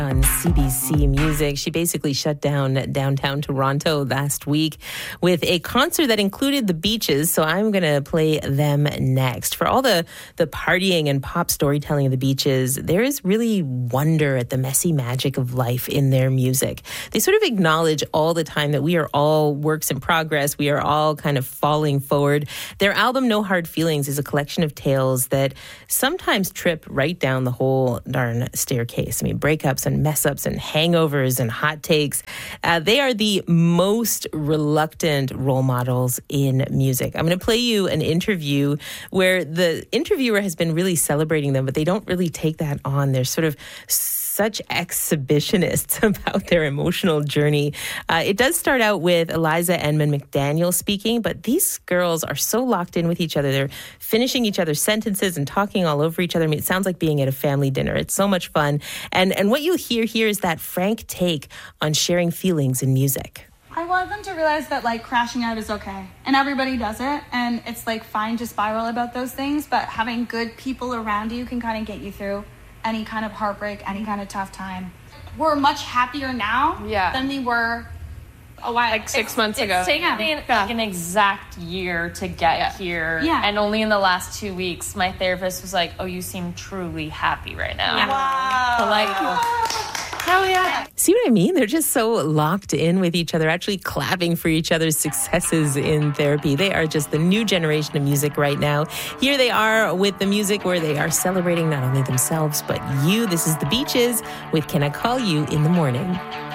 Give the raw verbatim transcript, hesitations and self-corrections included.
On C B C Music. She basically shut down downtown Toronto last week with a concert that included the Beaches, so I'm going to play them next. For all the, the partying and pop storytelling of the Beaches, there is really wonder at the messy magic of life in their music. They sort of acknowledge all the time that we are all works in progress. We are all kind of falling forward. Their album, No Hard Feelings, is a collection of tales that sometimes trip right down the whole darn staircase. I mean, breakups and mess ups and hangovers and hot takes. Uh, they are the most reluctant role models in music. I'm going to play you an interview where the interviewer has been really celebrating them, but they don't really take that on. They're sort of such exhibitionists about their emotional journey. Uh, it does start out with Eliza Enman McDaniel speaking, but these girls are so locked in with each other. They're finishing each other's sentences and talking all over each other. I mean, it sounds like being at a family dinner. It's so much fun. And, and what you hear here is that frank take on sharing feelings in music. I want them to realize that, like, crashing out is okay. And everybody does it. And it's, like, fine to spiral about those things. But having good people around you can kind of get you through any kind of heartbreak, any kind of tough time. We're much happier now yeah. than we were a while like six it's, months it's ago. It's taken yeah. like an exact year to get yeah. here. Yeah. And only in the last two weeks, my therapist was like, oh, you seem truly happy right now. Yeah. Wow. So like, hell yeah. See what I mean? They're just so locked in with each other, actually clapping for each other's successes in therapy. They are just the new generation of music right now. Here they are with the music where they are celebrating not only themselves, but you. This is The Beaches with Can I Call You in the Morning?